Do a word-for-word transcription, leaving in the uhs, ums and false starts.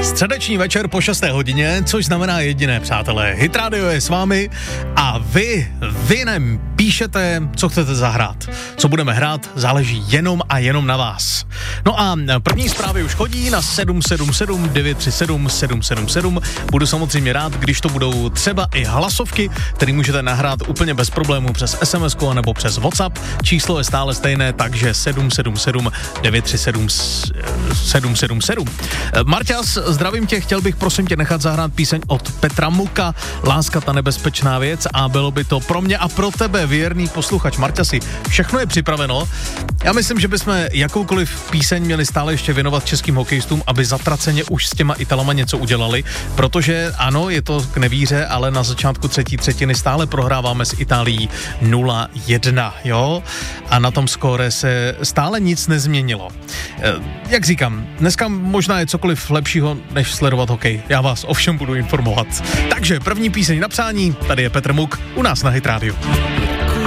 Středeční večer po šesté hodině, což znamená jediné, přátelé. Hit Radio je s vámi a vy, vy nem píšete, co chcete zahrát. Co budeme hrát, záleží jenom a jenom na vás. No a první zprávy už chodí na sedm sedm sedm devět tři sedm sedm sedm sedm. Budu samozřejmě rád, když to budou třeba i hlasovky, které můžete nahrát úplně bez problémů přes es em esku nebo přes WhatsApp. Číslo je stále stejné, takže sedm sedm sedm devět tři sedm sedm sedm sedm. Marťas, zdravím tě, chtěl bych prosím tě nechat zahrát píseň od Petra Muka, Láska ta nebezpečná věc, a bylo by to pro mě a pro tebe, věrný posluchač. Marťasi, všechno je připraveno. Já myslím, že bychom jakoukoliv píseň měli stále ještě věnovat českým hokejistům, aby zatraceně už s těma Italama něco udělali, protože ano, je to k nevíře, ale na začátku třetí třetiny stále prohráváme s Itálií nula jedna, jo? A na tom skóre se stále nic nezměnilo. Jak říkám, dneska možná je cokoliv lepšího, než sledovat hokej. Já vás o všem budu informovat. Takže první píseň na přání, tady je Petr Muk u nás na Hit Radio.